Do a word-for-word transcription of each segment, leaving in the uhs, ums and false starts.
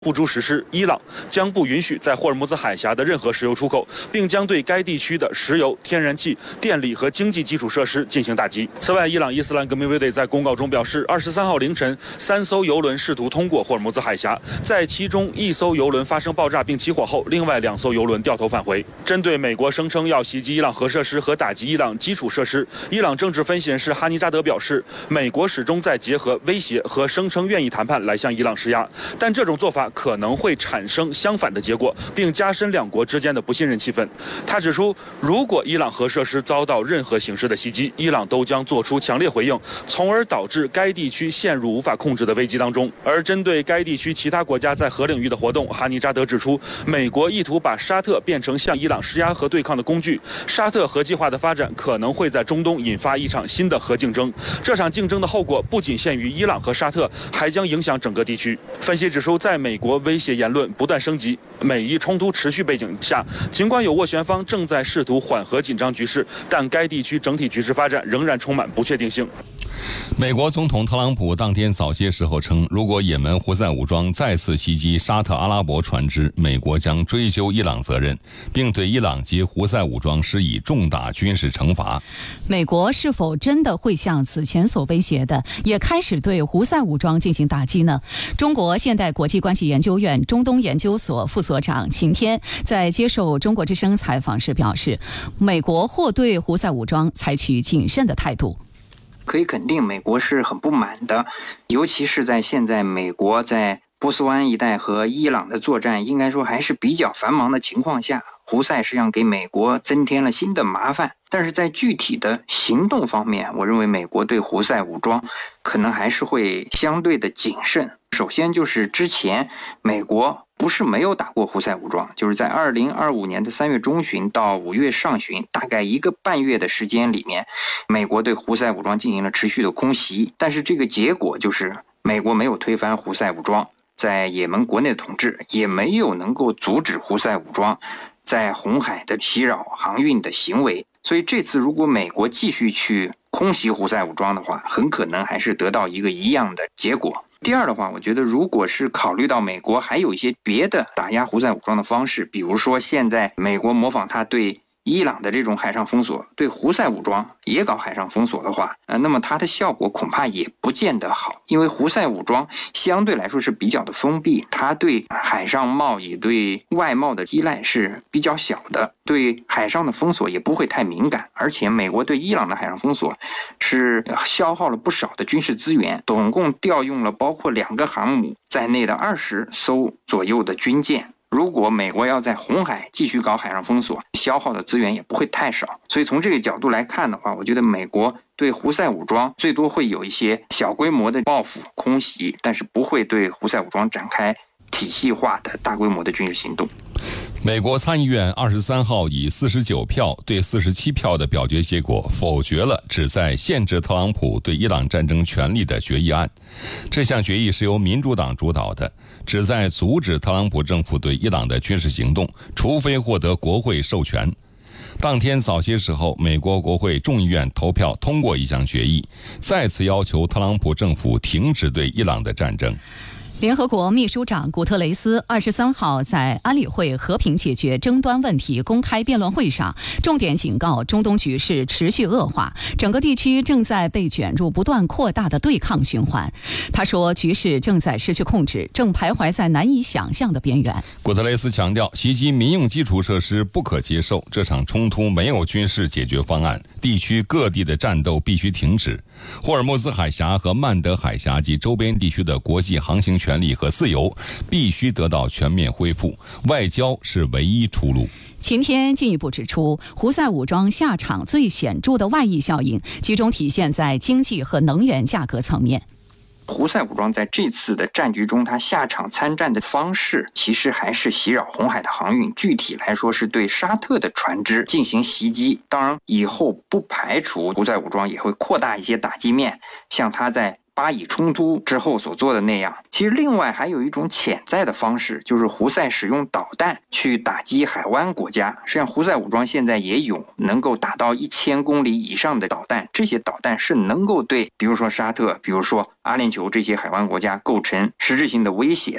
付诸实施，伊朗将不允许在霍尔木兹海峡的任何石油出口，并将对该地区的石油、天然气、电力和经济基础设施进行打击。此外，伊朗伊斯兰革命卫队在公告中表示，二十三号凌晨，三艘油轮试图通过霍尔木兹海峡，在其中一艘油轮发生爆炸并起火后，另外两艘油轮掉头返回。针对美国声称要袭击伊朗核设施和打击伊朗基础设施，伊朗政治分析人士哈尼扎德表示，美国始终在结合威胁和声称愿意谈判来向伊朗施压，但这种做法可能会产生相反的结果，并加深两国之间的不信任气氛。他指出，如果伊朗核设施遭到任何形式的袭击，伊朗都将做出强烈回应，从而导致该地区陷入无法控制的危机当中。而针对该地区其他国家在核领域的活动，哈尼扎德指出，美国意图把沙特变成向伊朗施压和对抗的工具。沙特核计划的发展可能会在中东引发一场新的核竞争，这场竞争的后果不仅限于伊朗和沙特，还将影响整个地区。分析指出，在美国威胁言论不断升级、美伊冲突持续背景下，尽管有斡旋方正在试图缓和紧张局势，但该地区整体局势发展仍然充满不确定性。 美国总统特朗普当天早些时候称，如果也门胡塞武装再次袭击沙特阿拉伯船只，美国将追究伊朗责任，并对伊朗及胡塞武装施以重大军事惩罚。 美国是否真的会像此前所威胁的，也开始对胡塞武装进行打击呢？中国现代国际关系研究院中东研究所副所长秦天在接受中国之声采访时表示，美国或对胡塞武装采取谨慎的态度。 可以肯定，美国是很不满的，尤其是在现在美国在波斯湾一带和伊朗的作战应该说还是比较繁忙的情况下，胡塞实际上给美国增添了新的麻烦。但是在具体的行动方面，我认为美国对胡塞武装可能还是会相对的谨慎。首先就是之前美国不是没有打过胡塞武装，就是在二零二五年的三月中旬到五月上旬，大概一个半月的时间里面，美国对胡塞武装进行了持续的空袭，但是这个结果就是美国没有推翻胡塞武装在也门国内的统治，也没有能够阻止胡塞武装在红海的袭扰航运的行为。所以这次如果美国继续去空袭胡塞武装的话，很可能还是得到一个一样的结果。第二的话，我觉得如果是考虑到美国还有一些别的打压胡塞武装的方式，比如说现在美国模仿他对伊朗的这种海上封锁，对胡塞武装也搞海上封锁的话，呃，那么它的效果恐怕也不见得好，因为胡塞武装相对来说是比较的封闭，它对海上贸易、对外贸的依赖是比较小的，对海上的封锁也不会太敏感，而且美国对伊朗的海上封锁是消耗了不少的军事资源，总共调用了包括两个航母在内的二十艘左右的军舰。如果美国要在红海继续搞海上封锁，消耗的资源也不会太少。所以从这个角度来看的话，我觉得美国对胡塞武装最多会有一些小规模的报复空袭，但是不会对胡塞武装展开体系化的大规模的军事行动。 美国参议院二十三号以四十九票对四十七票的表决结果否决了旨在限制特朗普对伊朗战争权利的决议案。这项决议是由民主党主导的，旨在阻止特朗普政府对伊朗的军事行动，除非获得国会授权。当天早些时候，美国国会众议院投票通过一项决议，再次要求特朗普政府停止对伊朗的战争。 联合国秘书长古特雷斯二十三号在安理会和平解决争端问题公开辩论会上，重点警告中东局势持续恶化，整个地区正在被卷入不断扩大的对抗循环。他说，局势正在失去控制，正徘徊在难以想象的边缘。 古特雷斯强调，袭击民用基础设施不可接受，这场冲突没有军事解决方案，地区各地的战斗必须停止。霍尔木兹海峡和曼德海峡及周边地区的国际航行权权利和自由必须得到全面恢复，外交是唯一出路。 秦天进一步指出，胡塞武装下场最显著的外溢效应集中体现在经济和能源价格层面。 胡塞武装在这次的战局中，他下场参战的方式其实还是袭扰红海的航运，具体来说是对沙特的船只进行袭击。当然以后不排除胡塞武装也会扩大一些打击面，像他在巴以冲突之后所做的那样。其实另外还有一种潜在的方式，就是胡塞使用导弹去打击海湾国家。实际上胡塞武装现在也有能够打到一千公里以上的导弹，这些导弹是能够对比如说沙特、比如说阿联酋这些海湾国家构成实质性的威胁的。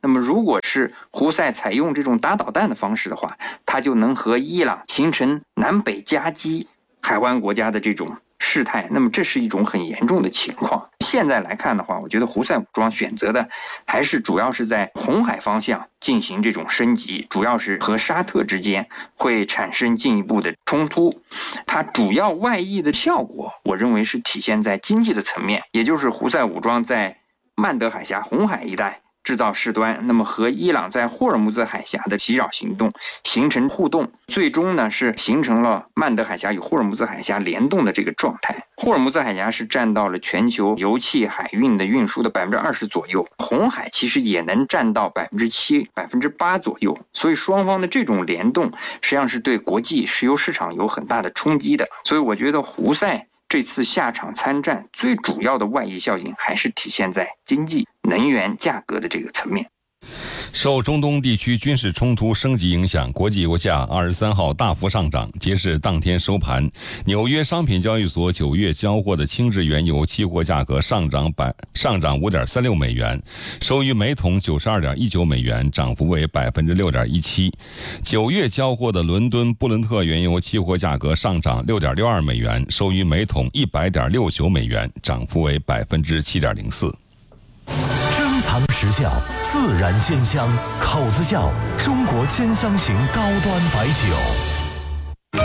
那么如果是胡塞采用这种打导弹的方式的话，它就能和伊朗形成南北夹击海湾国家的这种事态，那么这是一种很严重的情况。现在来看的话，我觉得胡塞武装选择的还是主要是在红海方向进行这种升级，主要是和沙特之间会产生进一步的冲突。它主要外溢的效果，我认为是体现在经济的层面，也就是胡塞武装在曼德海峡、红海一带制造事端，那么和伊朗在霍尔木兹海峡的袭扰行动形成互动，最终呢是形成了曼德海峡与霍尔木兹海峡联动的这个状态。霍尔木兹海峡是占到了全球油气海运的运输的百分之二十左右，红海其实也能占到百分之七、百分之八左右，所以双方的这种联动实际上是对国际石油市场有很大的冲击的。所以我觉得胡塞这次下场参战最主要的外溢效应还是体现在经济、能源价格的这个层面。 受中东地区军事冲突升级影响，国际油价二十三号大幅上涨。截至当天收盘，纽约商品交易所九月交货的轻质原油期货价格上涨百上涨五点三六美元，收于每桶九十二点一九美元，涨幅为百分之六点一七。九月交货的伦敦布伦特原油期货价格上涨六点六二美元，收于每桶一百点六九美元，涨幅为百分之七点零四。 珍藏时效，自然鲜香，口子窖中国千香型高端白酒。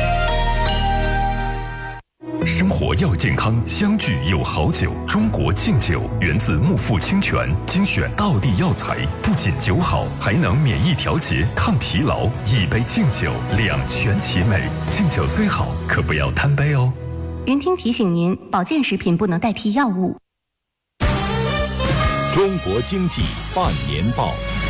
生活要健康，相聚有好酒。中国敬酒源自木富清泉，精选道地药材，不仅酒好，还能免疫调节、抗疲劳。一杯敬酒，两全其美。敬酒虽好，可不要贪杯哦。 云听提醒您，保健食品不能代替药物。 中国经济半年报。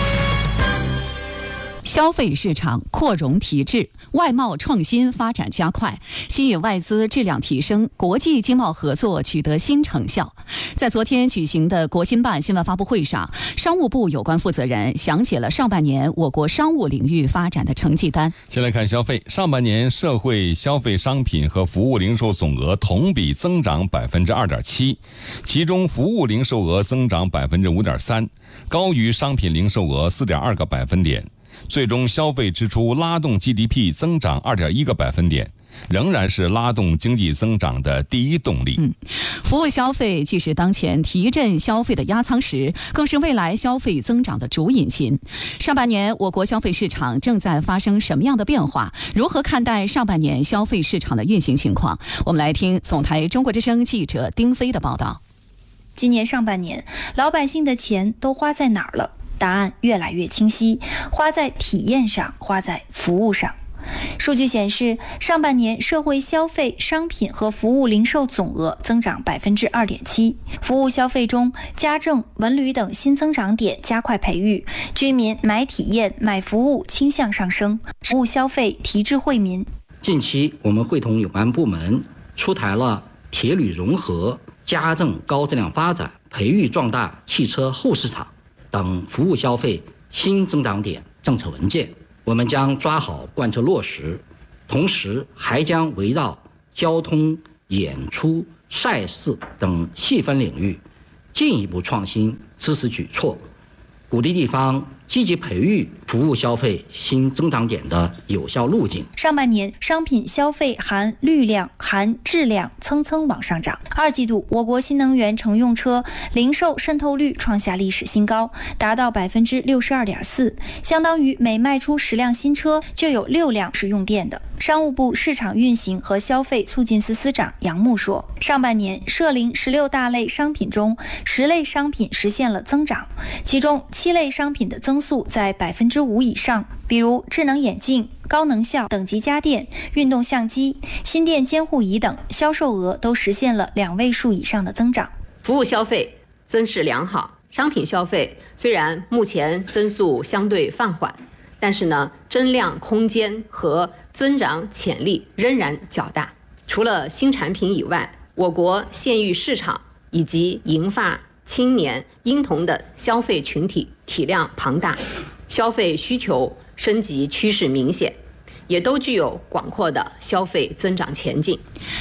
消费市场扩容提质，外贸创新发展加快，吸引外资质量提升，国际经贸合作取得新成效。在昨天举行的国新办新闻发布会上，商务部有关负责人详解了上半年我国商务领域发展的成绩单。 先来看消费，上半年社会消费商品和服务零售总额同比增长百分之二点七，其中服务零售额增长百分之五点三，高于商品零售额四点二个百分点。最终消费支出拉动 G D P 增长 二点一个百分点，仍然是拉动经济增长的第一动力。 嗯，服务消费既是当前提振消费的压舱石，更是未来消费增长的主引擎。上半年我国消费市场正在发生什么样的变化？如何看待上半年消费市场的运行情况？我们来听总台中国之声记者丁飞的报道。 今年上半年，老百姓的钱都花在哪儿了？答案越来越清晰，花在体验上，花在服务上。数据显示，上半年社会消费商品和服务零售总额增长 百分之二点七， 服务消费中，家政、文旅等新增长点加快培育，居民买体验、买服务倾向上升，服务消费提质惠民。 近期，我们会同有关部门出台了铁旅融合、家政高质量发展、培育壮大汽车后市场等服务消费新增长点政策文件，我们将抓好贯彻落实，同时还将围绕交通、演出、赛事等细分领域进一步创新支持举措，鼓励地方积极培育服务消费新增长点的有效路径。 上半年商品消费含绿量、含质量蹭蹭往上涨。二季度，我国新能源乘用车零售渗透率创下历史新高，达到百分之六十二点四，相当于每卖出十辆新车就有六辆是用电的。商务部市场运行和消费促进司司长杨牧说，上半年涉零十六大类商品中，十类商品实现了增长，其中七类商品的增速在百分之五以上，比如智能眼镜、高能效等级家电、运动相机、心电监护仪等，销售额都实现了两位数以上的增长。 服务消费增势良好，商品消费虽然目前增速相对放缓，但是呢，增量空间和增长潜力仍然较大。除了新产品以外，我国县域市场以及银发、青年、婴童的消费群体体量庞大，消费需求升级趋势明显，也都具有广阔的消费增长前景。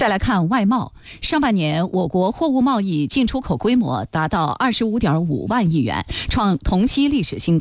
再来看外贸，上半年我国货物贸易进出口规模达到二十五点五万亿元，创同期历史新高。